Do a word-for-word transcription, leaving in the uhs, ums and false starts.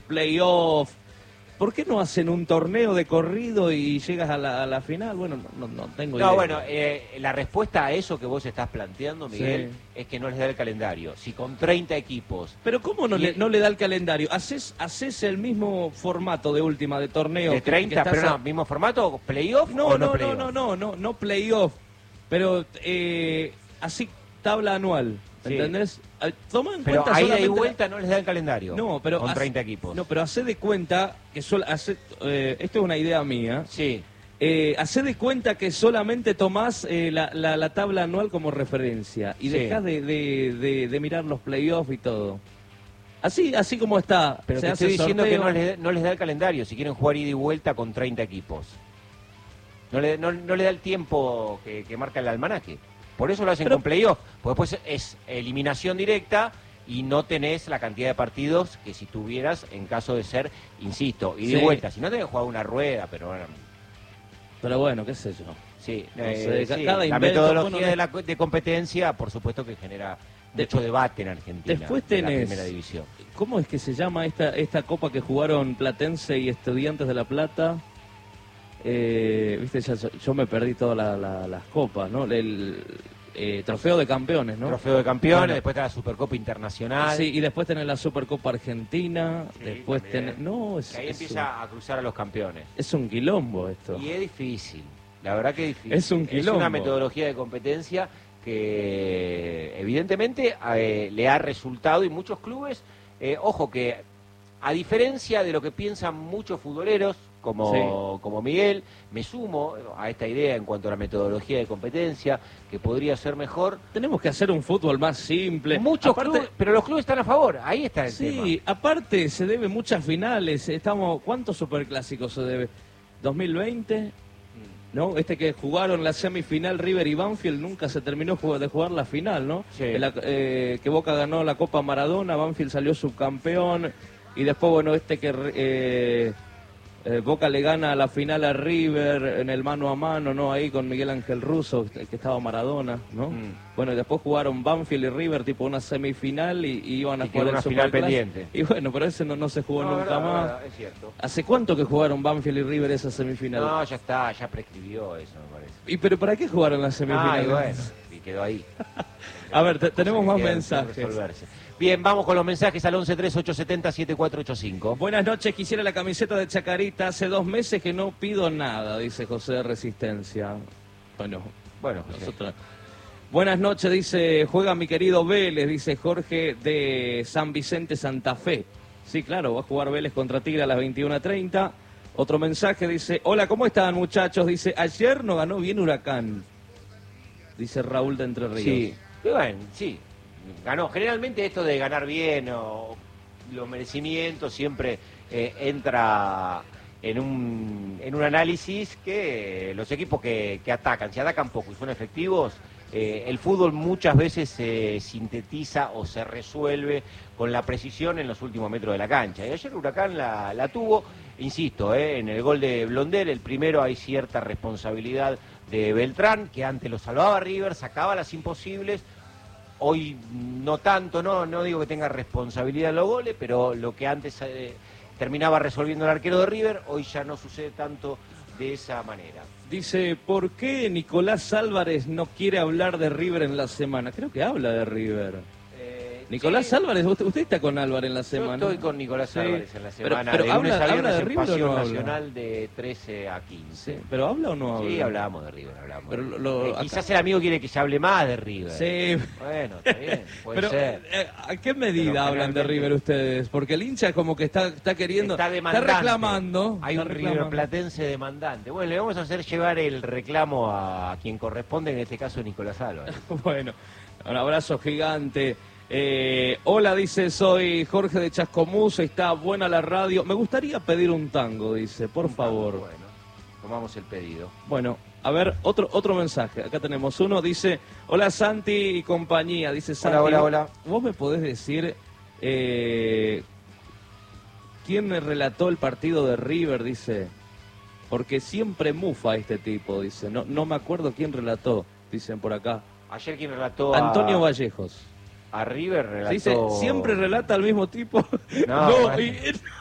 playoffs. ¿Por qué no hacen un torneo de corrido y llegas a la, a la final? Bueno, no, no, no tengo idea. No, bueno, eh, la respuesta a eso que vos estás planteando, Miguel, sí. es que no les da el calendario. Si con treinta equipos... Pero ¿cómo no, le, no le da el calendario? ¿Haces, haces el mismo formato de última, de torneo? ¿De treinta? Que, que pero no, ¿mismo formato? ¿Playoff no, o no, no play no, no, no, no, no playoff. Pero eh, así, tabla anual. Sí. ¿Entendés? Toma en pero cuenta ahí de vuelta la... no les da el calendario. No, pero con hace, treinta equipos. No, pero hace de cuenta que solo hace, eh, esto es una idea mía. Sí. Eh, hace de cuenta que solamente tomás eh, la, la, la tabla anual como referencia y sí. dejás de, de, de, de mirar los playoffs y todo. Así, así como está. Pero se te hace estoy diciendo sorteo. que no les, no les da el calendario si quieren jugar ida y vuelta con treinta equipos. No le, no, no le da el tiempo que, que marca el almanaque. Por eso lo hacen Pero... con playoff, porque después es eliminación directa y no tenés la cantidad de partidos que si tuvieras en caso de ser, insisto, ida y sí. vuelta. Si no tenés que jugar una rueda, pero bueno. Pero bueno, qué sé yo. Sí, no eh, sé, sí. Cada la invento, metodología bueno, de, la, de competencia, por supuesto que genera mucho de, debate en Argentina. Después tenés, en la primera división. ¿Cómo es que se llama esta, esta copa que jugaron Platense y Estudiantes de La Plata? Eh, viste, ya, yo me perdí todas la, la, las copas, ¿no? El eh, trofeo de campeones, ¿no? Trofeo de campeones, bueno. Después está la Supercopa Internacional. Sí, y después tenés la Supercopa Argentina, sí, después tenés... No, es, que ahí es empieza un, a cruzar a los campeones. Es un quilombo esto. Y es difícil, la verdad que es difícil. Es un quilombo. Es una metodología de competencia que evidentemente eh, le ha resultado y muchos clubes, eh, ojo que a diferencia de lo que piensan muchos futboleros, como, sí. como Miguel, me sumo a esta idea en cuanto a la metodología de competencia, que podría ser mejor. Tenemos que hacer un fútbol más simple. Muchos aparte, clubes, pero los clubes están a favor, ahí está el sí, tema. Sí, aparte se debe muchas finales. Estamos, ¿cuántos superclásicos se debe? ¿dos mil veinte? ¿No? Este que jugaron la semifinal River y Banfield nunca se terminó de jugar la final, ¿no? Sí. La, eh, que Boca ganó la Copa Maradona, Banfield salió subcampeón y después, bueno, este que... Eh, Eh, Boca le gana la final a River en el mano a mano, ¿no? Ahí con Miguel Ángel Russo, que estaba Maradona, ¿no? Mm. Bueno, y después jugaron Banfield y River, tipo una semifinal, y, y iban a y jugar una el final pendiente. Y bueno, pero ese no, no se jugó no, nunca verdad, más. Verdad, es cierto. ¿Hace cuánto que jugaron Banfield y River esa semifinal? No, ya está, ya prescribió eso, me parece. ¿Y pero para qué jugaron la semifinal? Ah, y bueno, y quedó ahí. A ver, te, tenemos más mensajes. Bien, vamos con los mensajes al once tres ocho siete cero siete cuatro ocho cinco. Buenas noches, quisiera la camiseta de Chacarita. Hace dos meses que no pido nada, dice José de Resistencia. Bueno, bueno, nosotros... Buenas noches, dice, juega mi querido Vélez, dice Jorge de San Vicente, Santa Fe. Sí, claro, va a jugar Vélez contra Tigre a las veintiuna treinta. Otro mensaje dice, hola, ¿cómo están muchachos? Dice, ayer no ganó bien Huracán. Dice Raúl de Entre Ríos. Sí, bueno, sí. Ganó. Generalmente esto de ganar bien o los merecimientos siempre eh, entra en un, en un análisis que los equipos que, que atacan, si atacan poco y son efectivos, eh, el fútbol muchas veces se sintetiza o se resuelve con la precisión en los últimos metros de la cancha. Y ayer Huracán la, la tuvo, insisto, eh, en el gol de Blondel, el primero hay cierta responsabilidad de Beltrán, que antes lo salvaba a River, sacaba las imposibles. Hoy no tanto, no no digo que tenga responsabilidad en los goles, pero lo que antes eh, terminaba resolviendo el arquero de River, hoy ya no sucede tanto de esa manera. Dice, ¿por qué Nicolás Álvarez no quiere hablar de River en la semana? Creo que habla de River. Eh, Nicolás sí. Álvarez, usted, usted está con Álvarez en la semana. Yo estoy con Nicolás sí. Álvarez en la semana. Pero, pero de habla, lunes a habla de River o no nacional habla? De trece a quince. Sí, pero ¿habla o no habla? Sí, hablábamos de River, hablamos. Pero lo, lo, eh, quizás el amigo quiere que se hable más de River. Sí. Bueno, está bien, puede pero, ser. Eh, ¿A qué medida pero hablan de River ustedes? Porque el hincha como que está, está queriendo... Está demandante. Está reclamando. Hay está un reclamando. River platense demandante. Bueno, le vamos a hacer llevar el reclamo a quien corresponde, en este caso Nicolás Álvarez. Bueno, un abrazo gigante. Eh, hola, dice, soy Jorge de Chascomús, está buena la radio. Me gustaría pedir un tango, dice, por un favor. Tango, bueno, tomamos el pedido. Bueno, a ver, otro otro mensaje. Acá tenemos uno, dice, hola Santi y compañía, dice Santi. Hola, hola, hola. ¿Vos me podés decir eh, quién me relató el partido de River? Dice, porque siempre mufa este tipo, dice. No, no me acuerdo quién relató, dicen por acá. Ayer quién relató Antonio a... Vallejos. A River relató... Dice, siempre relata al mismo tipo. No, no bueno. y...